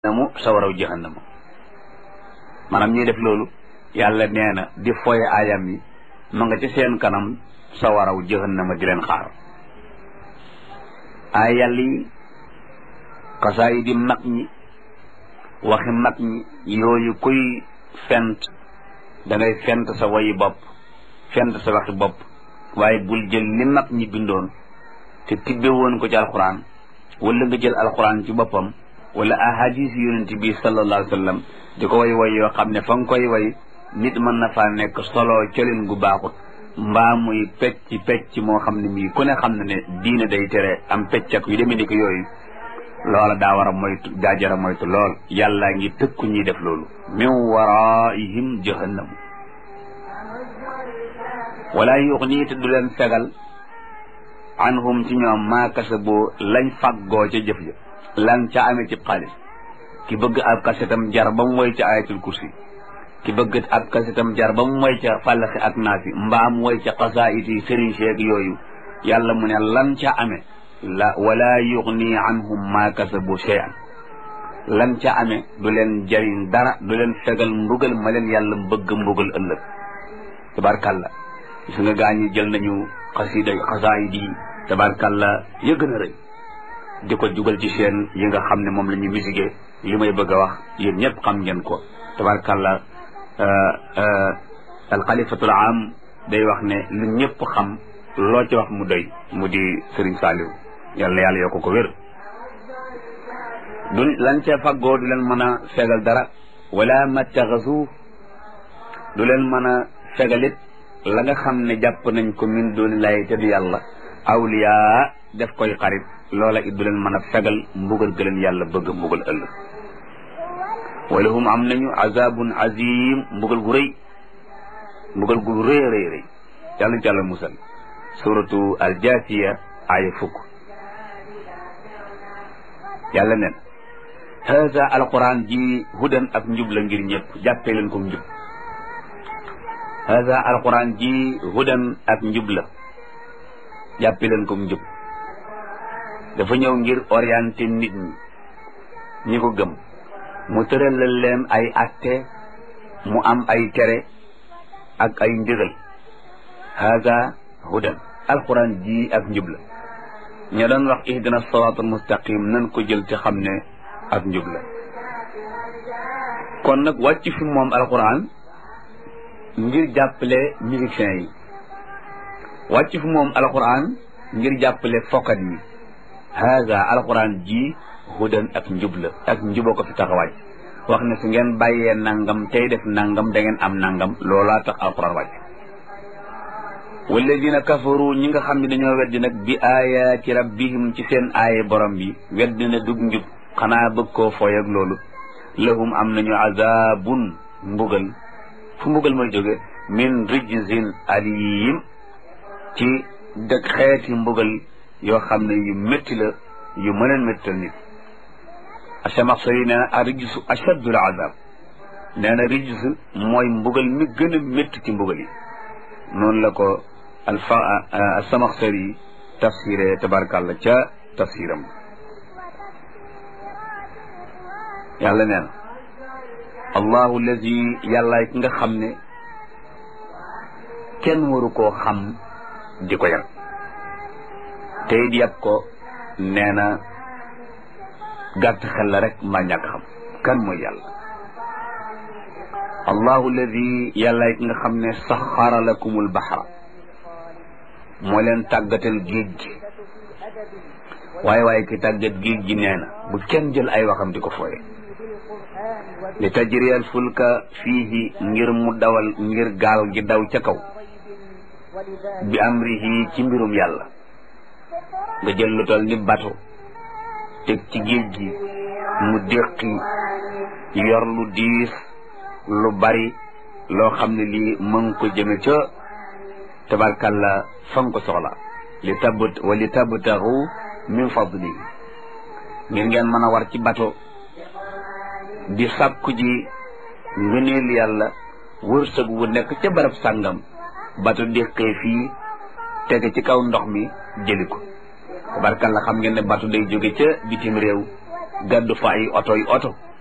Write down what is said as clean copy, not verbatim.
namu sawaraw jahannama maanaam ñuy def loolu yàlla nee na di foye aayam yi ma nga ci seen kanam sawaraw jahannama di leen xaar ay yàlla yi xasaay di mag ñi waxi mag ñi yooyu kuy fent dangay fent sa wayi bopp fent sa waxi bopp waaye bul jël li mag ñi bindoon te tibbe woon ko ci alxuraan wala nga jël alxuraan ci boppam wala ahadis yonent bi sallallahu alayhi wa sallam di ko way yoo xam ne fa nga koy way nit mën na faa nekk solo colin gu baaxut mbaa muy pecc moo xam ne mii ku ne xam ne ne diine day tere am pecc ak yu demee ni ko yooyu loola daa war a moytu daa jara moytu lool yàllaa ngi tëkku ñuy def loolu min waraihim jahannam wala yuxni te du leen fegal anhum ci ñoom maa kasabu lañ faggoo ca jëf ja lan ca amee ci xaalis ki bëgg ab kasetam jar ba mu woy ca ayatul kursi ki bëgg ab kasetam jar ba mu woy ca fàllaxi ak naasi mbaam woy ca xasaayit yi sëriñ seeg yooyu yàlla mu ne lan ca amee la wala yuxni anhum maa kasabu shay'an lan ca amee du leen jariñ dara du leen fegal mbugal ma leen yàlla bëgg mbugal ëllëg tabarkalla gis nga gaa ñi jël nañu xasida xasaayit yi tabarkalla ya gën a rëy di ko jugal ci seen yi nga xam ne moom la ñu misigee li may bëgg a wax yéen ñëpp xam ngeen ko tabarkalla alxalifatul am day wax ne lu ñëpp xam loo ci wax mu doy mu di Sëriñ Saaliw yàlla yàlla yokk ko wér du lan ca faggoo du leen mën a fegal dara wala mattaxasu du leen mën a fegalit la nga xam ne jàpp nañ ko min dooni lay te du yàlla awliyaa def koy xarit loola it du leen mën a fegal mbugal gëleen yàlla bëgg mbugal ëllëg wala hum am nañu azabun azim mbugal gu rëy rëy yàlla ci yàlla musal suratu aljasiya aaya fukk yàlla nen haza alquran ji hudan ak njub la ngir ñëpp jàppee leen ko njub haza alquran ji hudan ak njub la jàppee leen ko njub dafa ñëw ngir orienté nit ñi ko gëm mu tëralal leen ay atte mu am ay tere ak ay ndigal haza hudan alquran ji ak njub la ña doon wax ihdina siraatal mustaqim nan ko jël ci xam ne ak njub la kon nag wàcc fi moom alquran ngir jàppale musiciens yi wàcc fi moom alquran ngir jàppale fokkat yi haza alquran ji hudan ak njub la ak njuboo ko fi tax a wàcc wax ne su ngeen bàyyee nangam tey def nangam da ngeen am nangam loolaa tax alquran wàcc walladina kafaru ñi nga xam ne dañoo weddi nag bi ayaati rabbihim ci seen aaye borom bi weddi na dug njub xanaa bëgg koo fooy ak loolu lahum am nañu azabun mbugal fu mbugal mooy jóge min rijzin alim ci dëkk xeeti mbugal yoo xam ne yu métti la yu mën a méttal nit Asamaxsari nee na a rijsu achaddul azab nee na rijs mooy mbugal mi gën a métti ci mbugal yi noonu la ko Asamaxsari tafsiré tabarkàlla ca tafsiram yàlla nee na allahu allazi yàllaay ki nga xam ne kenn waru koo xam di ko yar te it yàpp ko nee na gàtt xel la rek mbaa ñàkk xam kan mooy yàlla allahu alladi yàllaay ki nga xam ne saxara lakumul baxra moo leen tàggatal géej gi waaye ki tàggat géej gi nee na bu kenn jël ay waxam di ko fooye li tajriyal fulka fiihi ngir mu dawal ngir gaal gi daw ca kaw bi amrihi ci mbirum yàlla nga jël lu tol ni bato teg ci géej gi mu déqi yor lu diis lu bari loo xam ne lii mën ko jëme ca tabarkalla fa nga ko soxla li tabtaxu min fadli ngir ngeen mën a war ci bato di sàkku ji ngëneel yàlla wërsëg wu nekk ca barab sàngam bato déqee fii tege ci kaw ndox mi jëli ko tabarkalla xam ngeen ne bato day jóge ca bitim réew gàddu fa ay oto